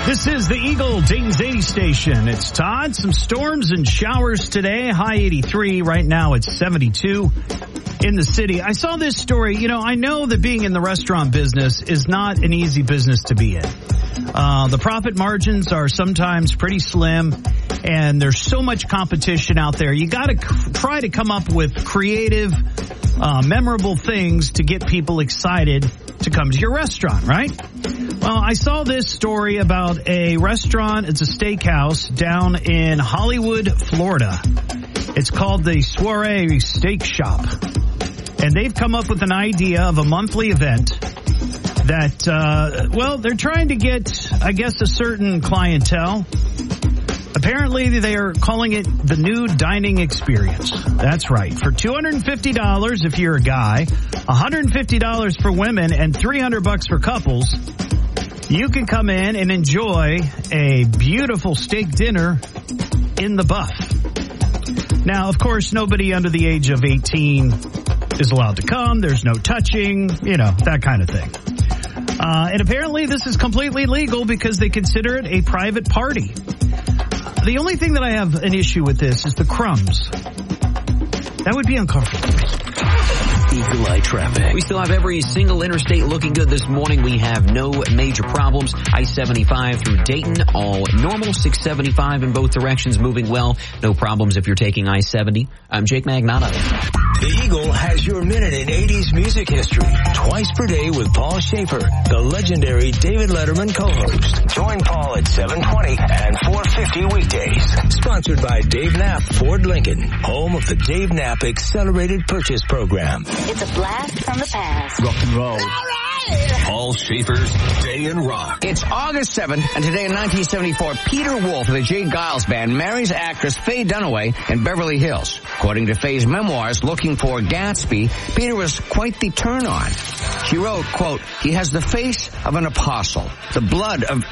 This is the Eagle Dayton's 80 station. It's Todd. Some storms and showers today. High 83. Right now it's 72 in the city. I saw this story. You know, I know that being in the restaurant business is not an easy business to be in. The profit margins are sometimes pretty slim, and there's so much competition out there. You got to try to come up with creative, memorable things to get people excited to come to your restaurant, right? Well, I saw this story about a restaurant. It's a steakhouse down in Hollywood, Florida. It's called the Soiree Steak Shop. And they've come up with an idea of a monthly event that, they're trying to get, I guess, a certain clientele. Apparently, they are calling it the new dining experience. That's right. For $250 if you're a guy, $150 for women, and $300 for couples, you can come in and enjoy a beautiful steak dinner in the buff. Now, of course, nobody under the age of 18 is allowed to come. There's no touching, that kind of thing. And apparently this is completely legal because they consider it a private party. The only thing that I have an issue with this is the crumbs. That would be uncomfortable. Eagle Eye traffic. We still have every single interstate looking good this morning. We have no major problems. I-75 through Dayton, all normal. 675 in both directions, moving well. No problems if you're taking I-70. I'm Jake Magnotta. The Eagle has your minute in 80s music history. Twice per day with Paul Schaefer, the legendary David Letterman co-host. Join Paul at 7:20 and 4:50 weekdays. Sponsored by Dave Knapp Ford Lincoln, home of the Dave Knapp Accelerated Purchase Program. It's a blast from the past. Rock and roll. Paul Schaefer's Day in Rock. It's August 7th, and today in 1974, Peter Wolf of the J. Giles Band marries actress Faye Dunaway in Beverly Hills. According to Faye's memoirs, Looking for Gatsby, Peter was quite the turn-on. She wrote, quote, "He has the face of an apostle, the blood of